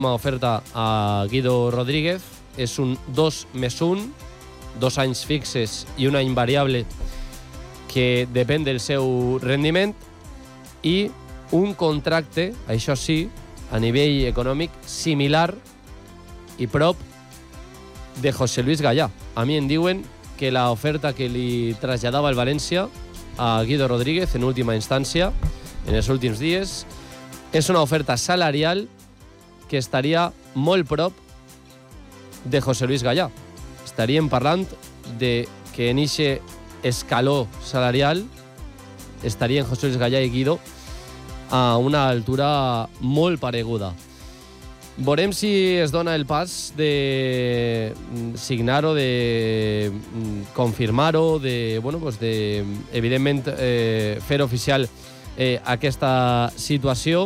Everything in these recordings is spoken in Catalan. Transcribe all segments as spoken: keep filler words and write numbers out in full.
oferta a Guido Rodríguez és un dos més un, dos anys fixes i un any variable que depèn del seu rendiment i un contracte, això sí, a nivell econòmic similar i prop de José Luis Gallà. A mi em diuen que l'oferta que li traslladava el València a Guido Rodríguez en última instància, en els últims dies, és una oferta salarial que estaria molt prop de José Luis Gallà. Estaríem parlant de que en eixe escaló salarial estarien José Luis Gallà i Guido a una altura molt pareguda. Veurem si es dona el pas de signar-ho, de confirmar-ho, de, bueno, pues de, evidentment, eh, fer oficial eh, aquesta situació,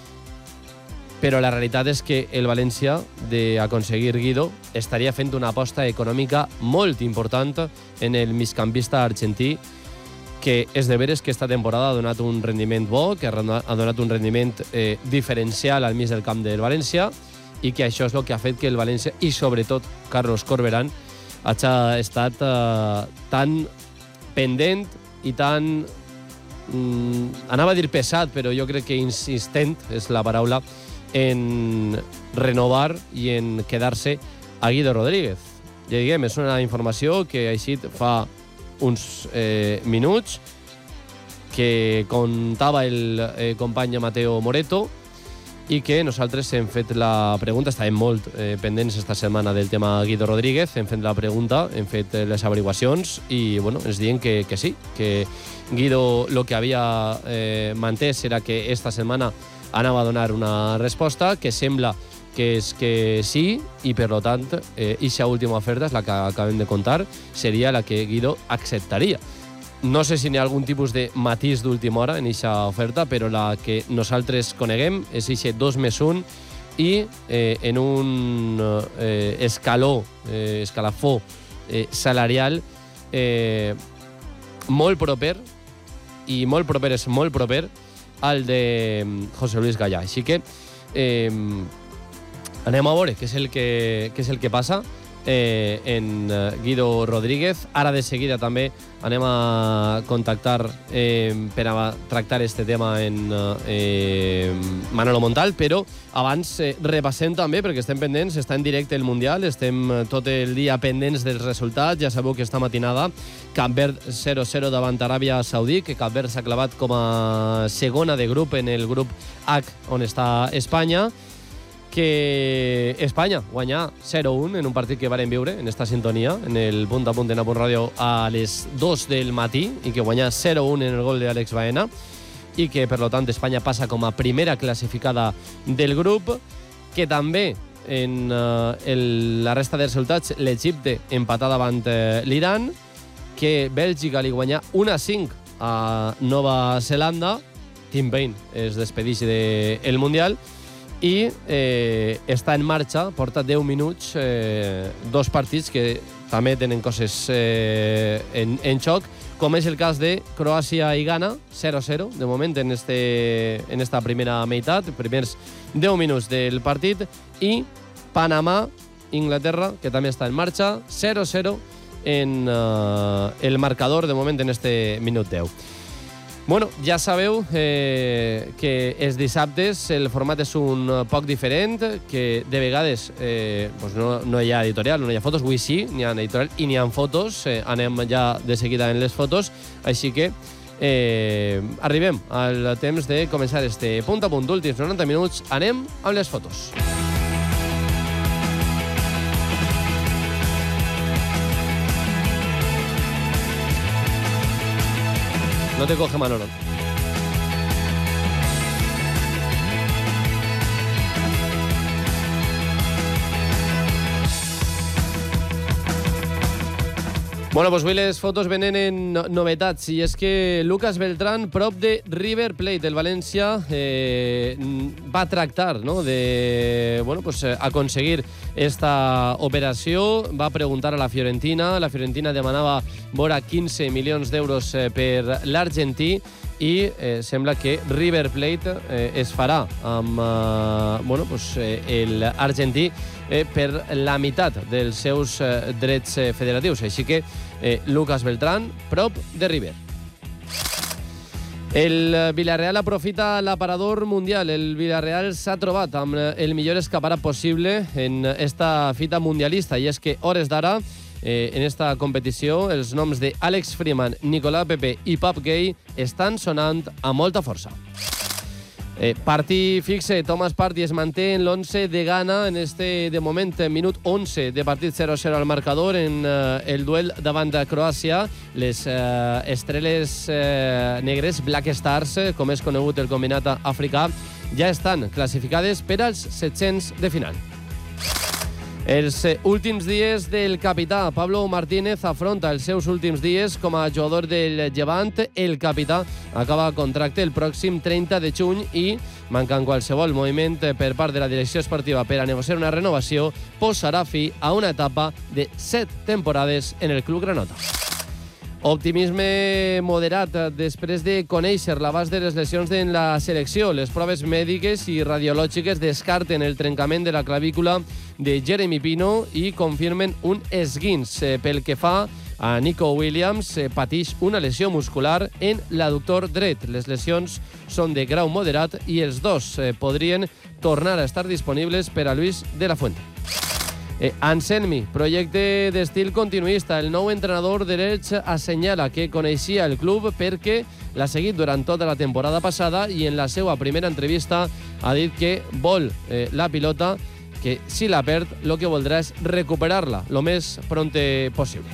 però la realitat és que el València, d'aconseguir Guido, estaria fent una aposta econòmica molt important en el migcampista argentí, que és de veres que esta temporada ha donat un rendiment bo, que ha donat un rendiment eh, diferencial al mig del camp del València, i que això és el que ha fet que el València, i sobretot Carlos Corberán, hagi estat eh, tan pendent i tan... Mm, anava a dir pesat, però jo crec que insistent és la paraula, en renovar i en quedar-se a Guido Rodríguez. Ja diguem, és una informació que ha eixit fa uns eh, minuts, que contava el eh, company Mateo Moreto, i que nosaltres hem fet la pregunta, estàvem molt eh, pendents esta setmana del tema Guido Rodríguez, hem fet la pregunta, hem fet les averiguacions i bueno, ens diuen que, que sí, que Guido lo que havia eh, mantès era que esta setmana anava a donar una resposta, que sembla que és que sí, i per tant, eh, eixa última oferta és la que acabem de contar, seria la que Guido acceptaria. No sé si n'hi ha algun tipus de matís d'última hora en eixa oferta, però la que nosaltres coneguem és eixe dos més un i eh, en un eh, escaló, eh, escalafó eh, salarial eh, molt proper, i molt proper és molt proper, al de José Luis Gallà. Així que eh, anem a veure què és el que, què és el que passa eh, en Guido Rodríguez. Ara de seguida també anem a contactar eh, per a tractar este tema en eh, Manolo Montal, però abans eh, repassem també, perquè estem pendents, està en directe el Mundial, estem tot el dia pendents dels resultats. Ja sabeu que esta matinada Cap Verd zero zero davant Aràbia Saudí, que Cap Verd s'ha clavat com a segona de grup en el grup H on està Espanya, que Espanya guanyà zero un en un partit que varen viure en esta sintonia, en el punt a punt de Napunt Ràdio a les dos del matí, i que guanyà zero un en el gol d'Àlex Baena, i que per tant Espanya passa com a primera classificada del grup, que també en uh, el, la resta de resultats l'Egipte empatat davant uh, l'Iran, que Bèlgica li guanyà un a cinc a Nova Zelanda, Tim Payne es despedeix del Mundial, i eh, està en marxa, porta deu minuts, eh, dos partits que també tenen coses eh, en, en xoc, com és el cas de Croàcia i Ghana, zero a zero, de moment, en, este, en esta primera meitat, primers deu minuts del partit, i Panamà, Inglaterra, que també està en marxa, zero a zero en uh, el marcador, de moment, en este minut deu. Bueno, ja sabeu eh, que els dissabtes el format és un poc diferent, que de vegades eh, pues no, no hi ha editorial, no hi ha fotos, avui sí, n'hi ha editorial i n'hi ha fotos, eh, anem ja de seguida en les fotos, així que eh, arribem al temps de començar este punt a punt, últims noranta minuts, anem amb les fotos. No te coge Manolo. Bueno, doncs avui les fotos venen en novetats, i és que Lucas Beltrán, prop de River Plate, el València, eh, va tractar, no?, de bueno, pues, aconseguir esta operació, va preguntar a la Fiorentina, la Fiorentina demanava vora quinze milions d'euros per l'argentí, i eh, sembla que River Plate eh, es farà amb eh, bueno, pues, eh, l'argentí eh, per la meitat dels seus eh, drets eh, federatius. Així que eh, Lucas Beltrán, prop de River. El Villarreal aprofita l'aparador mundial. El Villarreal s'ha trobat amb el millor escaparat possible en esta fita mundialista, i és que hores d'ara eh, en esta competició els noms de Alex Freeman, Nicolás Pepe i Pap Gay estan sonant a molta força. Eh, Partí fixe, Thomas Partey es manté en l'once de Ghana en este, de moment, minut onze de partit zero a zero al marcador en eh, el duel davant de Croàcia. Les eh, estrelles eh, negres, Black Stars, eh, com és conegut el combinat africà, ja estan classificades per als set-cents de final. Els últims dies del capità Pablo Martínez afronta els seus últims dies com a jugador del Llevant. El capità acaba contracte el pròxim trenta de juny i, mancant qualsevol moviment per part de la direcció esportiva per a negociar una renovació, posarà fi a una etapa de set temporades en el club granota. Optimisme moderat després de conèixer l'abast de les lesions en la selecció. Les proves mèdiques i radiològiques descarten el trencament de la clavícula de Jeremy Pino i confirmen un esguins. Pel que fa a Nico Williams, pateix una lesió muscular en l'adductor dret. Les lesions són de grau moderat i els dos podrien tornar a estar disponibles per a Luis de la Fuente. Eh, Anselmi, projecte d'estil continuista. El nou entrenador de l'Elx assenyala que coneixia el club perquè l'ha seguit durant tota la temporada passada i en la seva primera entrevista ha dit que vol eh, la pilota, que si la perd, el que voldrà és recuperar-la lo més pronte possible.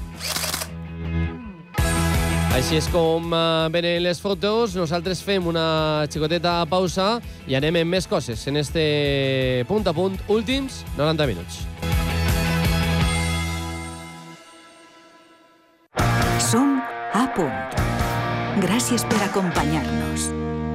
Així és com venen les fotos. Nosaltres fem una xicoteta pausa i anem amb més coses en este punt a punt, últims noranta minuts. Som a punt. Gràcies per acompanyar-nos.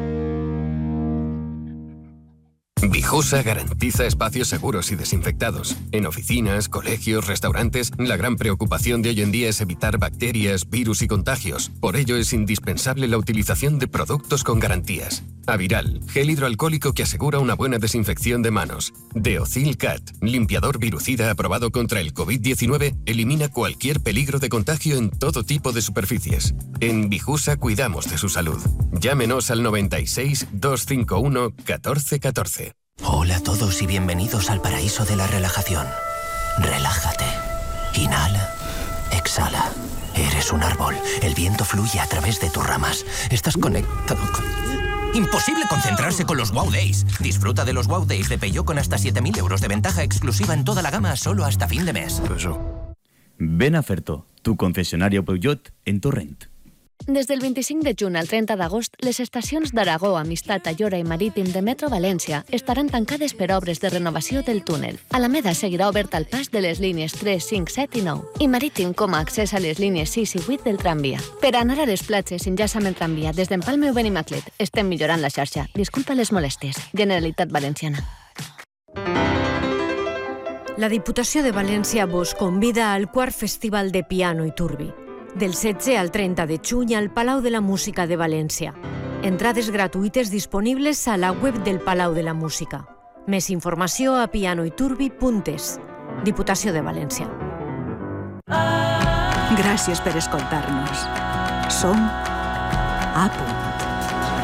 Vijusa garantiza espacios seguros y desinfectados. En oficinas, colegios, restaurantes, la gran preocupación de hoy en día es evitar bacterias, virus y contagios. Por ello es indispensable la utilización de productos con garantías. Aviral, gel hidroalcohólico que asegura una buena desinfección de manos. Deocil Cat, limpiador virucida aprobado contra el covid diecinueve, elimina cualquier peligro de contagio en todo tipo de superficies. En Vijusa cuidamos de su salud. Llámenos al noventa y seis, doscientos cincuenta y uno, catorce catorce. Hola a todos y bienvenidos al paraíso de la relajación. Relájate. Inhala. Exhala. Eres un árbol. El viento fluye a través de tus ramas. Estás conectado con... Imposible concentrarse con los Wow Days. Disfruta de los Wow Days de Peugeot con hasta siete mil euros de ventaja exclusiva en toda la gama solo hasta fin de mes. Ven a Ferto, tu concesionario Peugeot en Torrent. Des del vint-i-cinc de juny al trenta d'agost, les estacions d'Aragó, Amistat, Ayora i Marítim de Metro València estaran tancades per obres de renovació del túnel. Alameda seguirà obert al pas de les línies tres, cinc, set i nou i Marítim com a accés a les línies sis i vuit del tramvia. Per anar a les platges, enllaça amb el tramvia des d'Empalme o Benimaclet. Estem millorant la xarxa. Disculpa les molèsties. Generalitat Valenciana. La Diputació de València vos convida al quart Festival de Piano i Turbi, del setze al trenta de juny al Palau de la Música de València. Entrades gratuïtes disponibles a la web del Palau de la Música. Més informació a pianoiturbi punt es. Diputació de València. Gràcies per escoltar-nos. Som a punt.